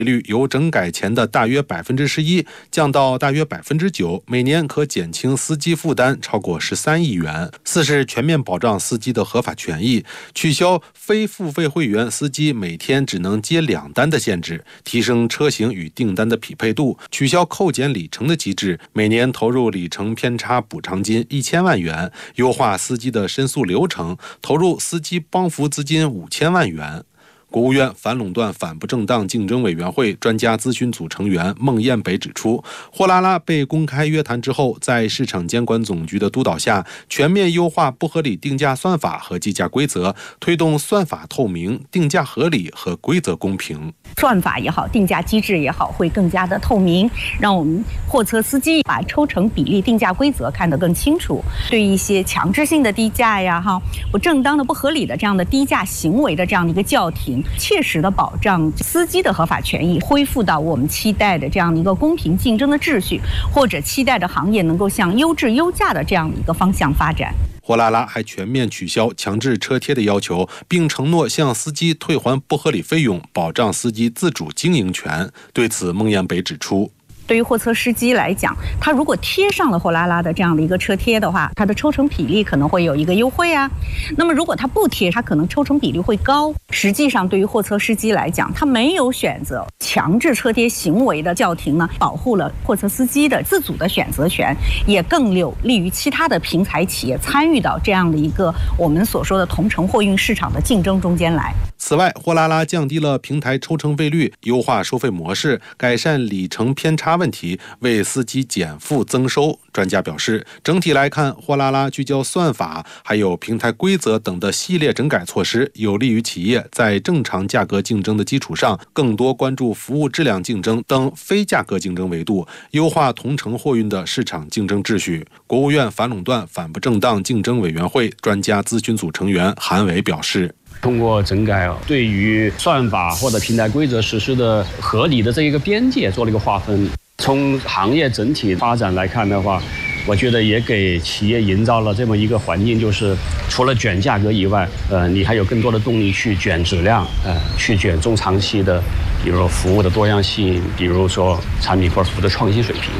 率由整改前的大约11%降到大约9%，每年可减轻司机负担超过13亿元。四是全面保障司机的合法权益，取消非付费会员司机每天只能接2单的限制，提升车型与订单的匹配度，取消扣减里程的机制，每年投入里程偏差补偿金1000万元，优化司机的申诉流程，投入司机帮扶资金5000万元。国务院反垄断反不正当竞争委员会专家咨询组成员孟燕北指出，货拉拉被公开约谈之后，在市场监管总局的督导下，全面优化不合理定价算法和计价规则，推动算法透明、定价合理和规则公平。 算法也好，定价机制也好，会更加的透明，让我们货车司机把抽成比例、定价规则看得更清楚。对一些强制性的低价呀、不正当的、不合理的这样的低价行为的这样的一个叫停，切实的保障司机的合法权益，恢复到我们期待的这样的一个公平竞争的秩序，或者期待的行业能够向优质优价的这样的一个方向发展。 货拉拉还全面取消强制车贴的要求，并承诺向司机退还不合理费用，保障司机自主经营权。对此，孟燕北指出， 对于货车司机来讲，他如果贴上了货拉拉的这样的一个车贴的话，他的抽成比例可能会有一个优惠啊。那么如果他不贴，他可能抽成比例会高。实际上，对于货车司机来讲，他没有选择强制车贴行为的叫停呢，保护了货车司机的自主的选择权，也更有利于其他的平台企业参与到这样的一个我们所说的同城货运市场的竞争中间来。 此外，货拉拉降低了平台抽成费率，优化收费模式，改善里程偏差问题，为司机减负增收。专家表示，整体来看，货拉拉聚焦算法还有平台规则等的系列整改措施，有利于企业在正常价格竞争的基础上，更多关注服务质量竞争等非价格竞争维度，优化同城货运的市场竞争秩序。国务院反垄断反不正当竞争委员会专家咨询组成员韩伟表示， 通过整改，对于算法或者平台规则实施的合理的这一个边界做了一个划分。从行业整体发展来看的话，我觉得也给企业营造了这么一个环境，就是除了卷价格以外，你还有更多的动力去卷质量，去卷中长期的，比如说服务的多样性，比如说产品或者服务的创新水平。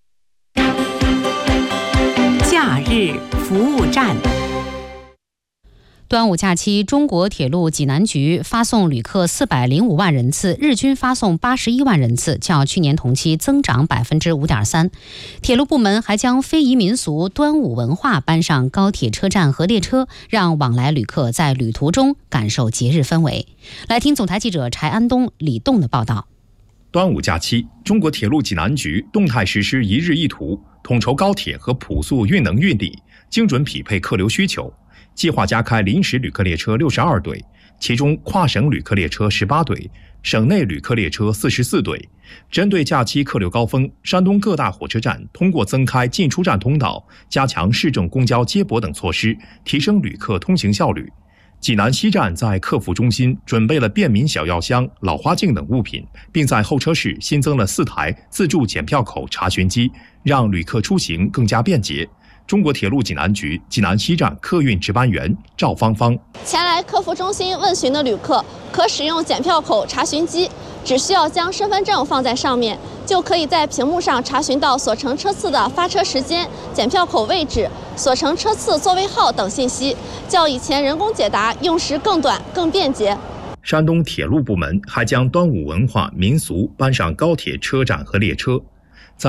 假日服务站。端午假期，中国铁路济南局发送旅客405万人次，日均发送81万人次，较去年同期增长5.3%。铁路部门还将非遗民俗端午文化搬上高铁车站和列车，让往来旅客在旅途中感受节日氛围。来听总台记者柴安东、李栋的报道。 端午假期，中国铁路济南局动态实施一日一途，统筹高铁和普速运能运力，精准匹配客流需求。计划加开临时旅客列车62对，其中跨省旅客列车18对，省内旅客列车44对。针对假期客流高峰，山东各大火车站通过增开进出站通道，加强市政公交接驳等措施，提升旅客通行效率。济南西站在客服中心准备了便民小药箱、老花镜等物品，并在候车室新增了4台自助检票口查询机，让旅客出行更加便捷。中国铁路济南局济南西站客运值班员赵芳芳， 前来客服中心问询的旅客可使用检票口查询机，只需要将身份证放在上面，就可以在屏幕上查询到所乘车次的发车时间、检票口位置、所乘车次座位号等信息，较以前人工解答用时更短、更便捷。 山东铁路部门还将端午文化民俗搬上高铁车站和列车，